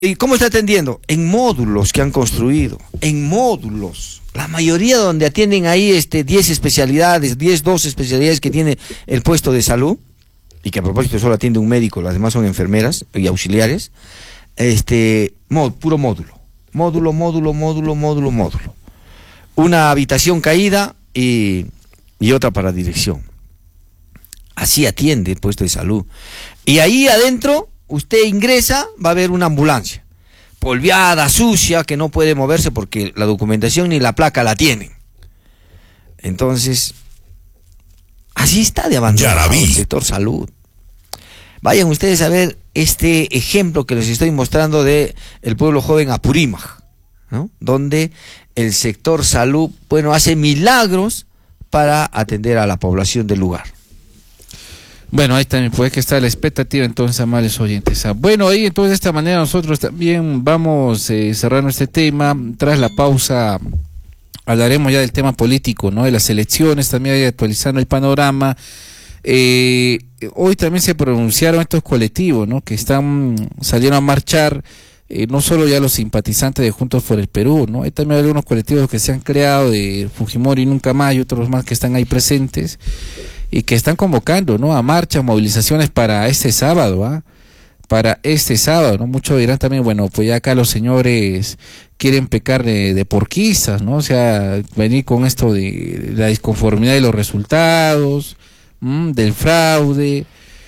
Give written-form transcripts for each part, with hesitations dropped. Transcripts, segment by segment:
¿Y cómo está atendiendo? En módulos que han construido, en módulos. La mayoría donde atienden ahí 10 especialidades, 12 especialidades que tiene el puesto de salud, y que a propósito solo atiende un médico, las demás son enfermeras y auxiliares, puro módulo. Módulo. Una habitación caída y otra para dirección. Así atiende el puesto de salud. Y ahí adentro usted ingresa, va a haber una ambulancia, polviada, sucia, que no puede moverse porque la documentación ni la placa la tienen. Entonces, así está de abandonado el sector salud. Vayan ustedes a ver este ejemplo que les estoy mostrando de el pueblo joven Apurímac, ¿no? Donde el sector salud, hace milagros para atender a la población del lugar. Bueno, ahí también puede que está la expectativa entonces, amables oyentes. Bueno, ahí entonces de esta manera nosotros también vamos cerrando este tema. Tras la pausa hablaremos ya del tema político, ¿no? De las elecciones, también ahí actualizando el panorama. Hoy también se pronunciaron estos colectivos, ¿no? Que salieron a marchar, no solo ya los simpatizantes de Juntos por el Perú, ¿no? Hay también algunos colectivos que se han creado de Fujimori Nunca Más y otros más que están ahí presentes y que están convocando, ¿no? A marchas, movilizaciones para este sábado, para este sábado, ¿no? Muchos dirán también, bueno, pues ya acá los señores quieren pecar de porquistas, ¿no? O sea, venir con esto de la disconformidad de los resultados, del fraude,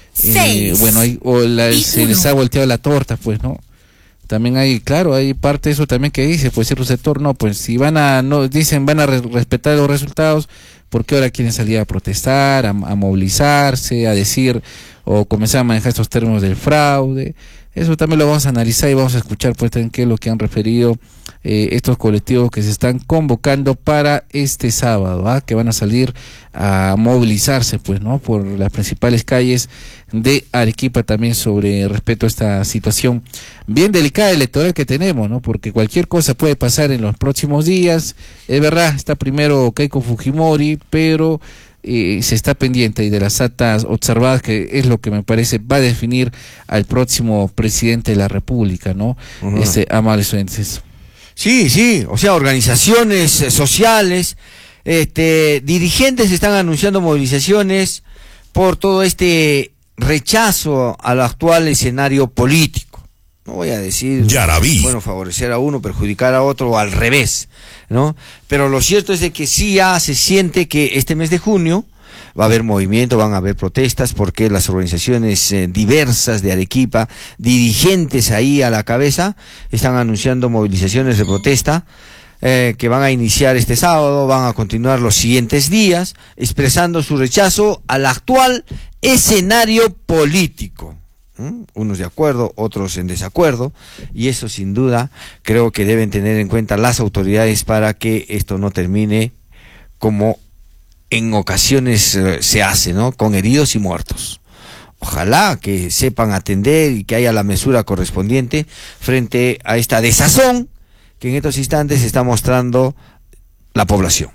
se les ha volteado la torta, pues, ¿no? También hay parte de eso también que dice, pues cierto sector, no, pues si van a respetar los resultados, ¿por qué ahora quieren salir a protestar, a movilizarse, a decir o comenzar a manejar estos términos del fraude? Eso también lo vamos a analizar y vamos a escuchar pues en qué es lo que han referido estos colectivos que se están convocando para este sábado, que van a salir a movilizarse pues, ¿no? Por las principales calles de Arequipa también sobre respecto a esta situación bien delicada electoral que tenemos, ¿no? Porque cualquier cosa puede pasar en los próximos días. Es verdad, está primero Keiko Fujimori, pero se está pendiente y de las actas observadas, que es lo que me parece va a definir al próximo presidente de la República, ¿no? Amables oyentes. Sí, o sea, organizaciones sociales, dirigentes están anunciando movilizaciones por todo este rechazo al actual escenario político. No voy a decir, favorecer a uno, perjudicar a otro, o al revés, ¿no? Pero lo cierto es de que sí ya se siente que este mes de junio va a haber movimiento, van a haber protestas, porque las organizaciones diversas de Arequipa, dirigentes ahí a la cabeza, están anunciando movilizaciones de protesta, que van a iniciar este sábado, van a continuar los siguientes días, expresando su rechazo al actual escenario político. Unos de acuerdo, otros en desacuerdo, y eso sin duda creo que deben tener en cuenta las autoridades para que esto no termine como en ocasiones se hace, ¿no? Con heridos y muertos. Ojalá que sepan atender y que haya la mesura correspondiente frente a esta desazón que en estos instantes se está mostrando la población.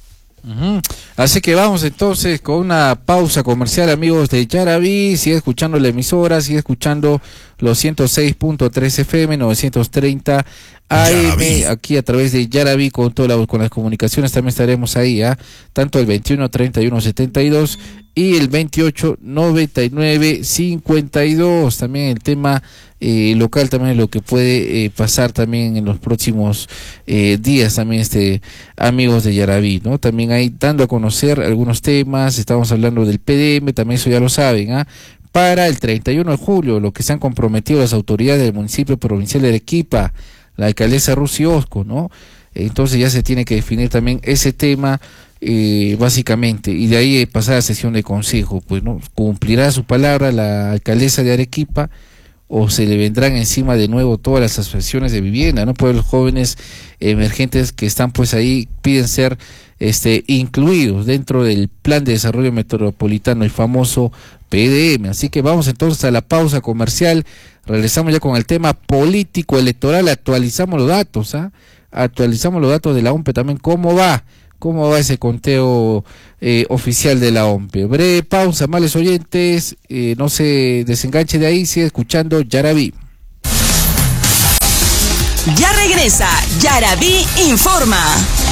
Así que vamos entonces con una pausa comercial, amigos de Yaraví. Sigue escuchando la emisora, sigue escuchando los 106.3 FM, 930 AM, aquí a través de Yaraví con las comunicaciones. También estaremos ahí, tanto el 21 31 72 y el 28 99 52. También el tema local, también lo que puede pasar también en los próximos días, también amigos de Yaraví, ¿no? También ahí dando a conocer algunos temas. Estamos hablando del PDM, también eso ya lo saben, para el 31 de julio, lo que se han comprometido las autoridades del municipio provincial de Arequipa, la alcaldesa Rusi Osco, ¿no? Entonces ya se tiene que definir también ese tema, básicamente, y de ahí pasar a sesión de consejo, pues, ¿no? ¿Cumplirá su palabra la alcaldesa de Arequipa o se le vendrán encima de nuevo todas las asociaciones de vivienda, ¿no? Pues los jóvenes emergentes que están pues ahí piden ser incluidos dentro del Plan de Desarrollo Metropolitano, el famoso PDM. Así que vamos entonces a la pausa comercial, regresamos ya con el tema político electoral, actualizamos los datos, actualizamos los datos de la OMPE también, cómo va ese conteo oficial de la OMPE. Breve pausa, amables oyentes, no se desenganche de ahí, sigue escuchando Yaraví. Ya regresa Yarabí Informa.